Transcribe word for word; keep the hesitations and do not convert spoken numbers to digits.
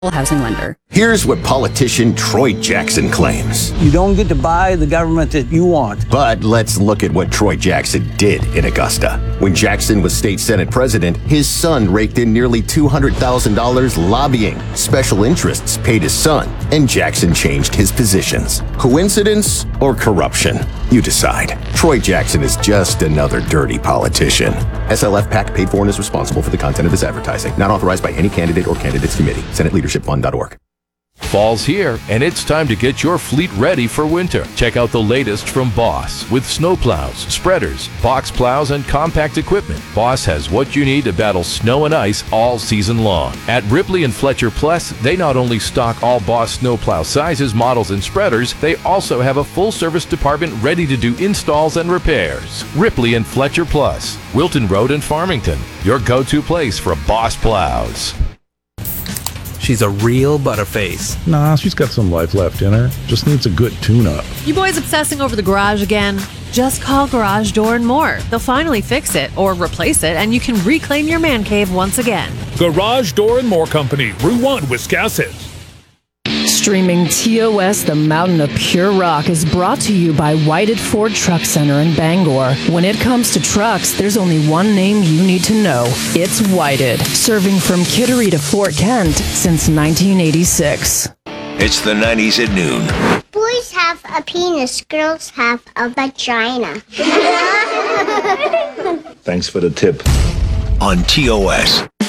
housing lender. Here's what politician Troy Jackson claims. You don't get to buy the government that you want. But let's look at what Troy Jackson did in Augusta. When Jackson was state senate president, his son raked in nearly two hundred thousand dollars lobbying. Special interests paid his son, and Jackson changed his positions. Coincidence or corruption? You decide. Troy Jackson is just another dirty politician. S L F PAC paid for and is responsible for the content of this advertising. Not authorized by any candidate or candidates committee. Senate Leadership Fund dot org. Fall's here, and it's time to get your fleet ready for winter. Check out the latest from Boss with snowplows, spreaders, box plows, and compact equipment. Boss has what you need to battle snow and ice all season long. At Ripley and Fletcher Plus, they not only stock all Boss snowplow sizes, models, and spreaders, they also have a full-service department ready to do installs and repairs. Ripley and Fletcher Plus, Wilton Road in Farmington, your go-to place for Boss plows. She's a real butterface. Nah, she's got some life left in her. Just needs a good tune-up. You boys obsessing over the garage again? Just call Garage Door and More. They'll finally fix it or replace it, and you can reclaim your man cave once again. Garage Door and More Company, Route one, Wiscasset. Streaming T O S, the Mountain of Pure Rock, is brought to you by Whited Ford Truck Center in Bangor. When it comes to trucks, there's only one name you need to know. It's Whited, serving from Kittery to Fort Kent since nineteen eighty-six. It's the nineties at noon. Boys have a penis, girls have a vagina. Thanks for the tip. On T O S.